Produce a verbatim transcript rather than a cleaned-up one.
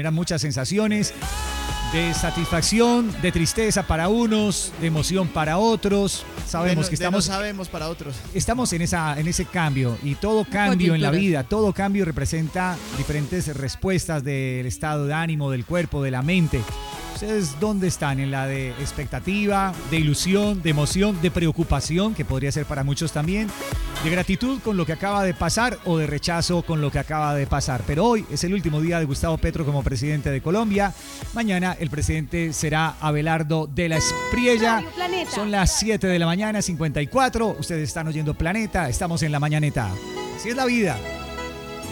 generan muchas sensaciones de satisfacción, de tristeza para unos, de emoción para otros. Sabemos de no, que estamos, de no sabemos para otros. Estamos en, esa, en ese cambio, y todo cambio en la vida, todo cambio representa diferentes respuestas del estado de ánimo, del cuerpo, de la mente. ¿Ustedes dónde están? ¿En la de expectativa, de ilusión, de emoción, de preocupación, que podría ser para muchos también, de gratitud con lo que acaba de pasar o de rechazo con lo que acaba de pasar? Pero hoy es el último día de Gustavo Petro como presidente de Colombia. Mañana el presidente será Abelardo de la Espriella. Son las siete de la mañana, cincuenta y cuatro. Ustedes están oyendo Planeta, estamos en la mañaneta. Así es la vida.